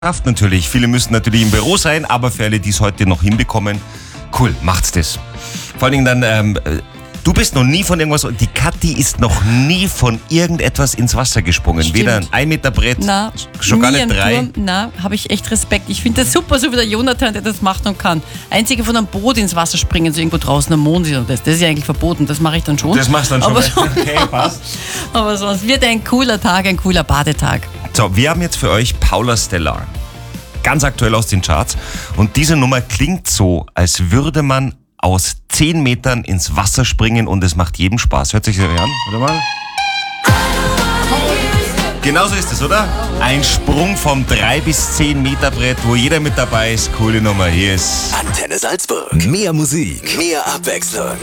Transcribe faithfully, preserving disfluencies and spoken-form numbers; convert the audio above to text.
Natürlich, viele müssen natürlich im Büro sein, aber für alle, die es heute noch hinbekommen, cool, macht's das. Vor allen Dingen dann, ähm, du bist noch nie von irgendwas, die Kathi ist noch nie von irgendetwas ins Wasser gesprungen. Stimmt. Weder ein ein Meter Brett, Na, schon gar nicht nie drei. Turm. Na, habe ich echt Respekt. Ich finde das super, so wie der Jonathan, der das macht und kann. Einzige von einem Boot ins Wasser springen, so irgendwo draußen am Mond ist und das. Das ist ja eigentlich verboten, das mache ich dann schon. Das machst du dann schon. Aber, so, okay, passt. aber sonst wird ein cooler Tag, ein cooler Badetag. So, wir haben jetzt für euch Paula Stellar. Ganz aktuell aus den Charts. Und diese Nummer klingt so, als würde man aus zehn Metern ins Wasser springen und es macht jedem Spaß. Hört sich das an? Warte mal. Genauso ist es, oder? Ein Sprung vom drei bis zehn Meter Brett, wo jeder mit dabei ist. Coole Nummer. Hier ist Antenne Salzburg. Mehr Musik, mehr Abwechslung.